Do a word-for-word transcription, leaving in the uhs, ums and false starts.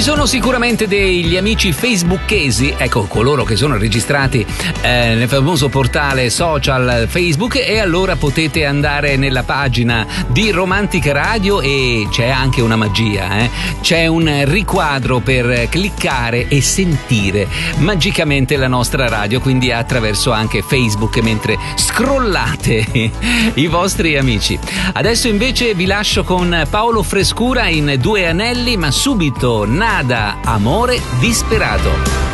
Ci sono sicuramente degli amici facebookesi, ecco, coloro che sono registrati eh, nel famoso portale social Facebook, e allora potete andare nella pagina di Romantica Radio e c'è anche una magia, eh? C'è un riquadro per cliccare e sentire magicamente la nostra radio, quindi attraverso anche Facebook mentre scrollate i vostri amici. Adesso invece vi lascio con Paolo Frescura in Due Anelli, ma subito Nada, amore disperato.